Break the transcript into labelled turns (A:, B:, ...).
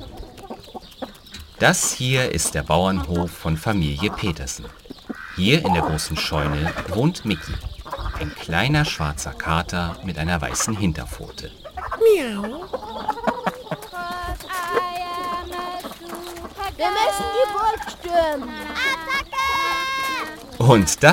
A: Das hier ist der Bauernhof von Familie Petersen. Hier in der großen Scheune wohnt Micky, ein kleiner schwarzer Kater mit einer weißen Hinterpfote.
B: Miau.
C: Wir müssen die Burg stürmen.
A: Und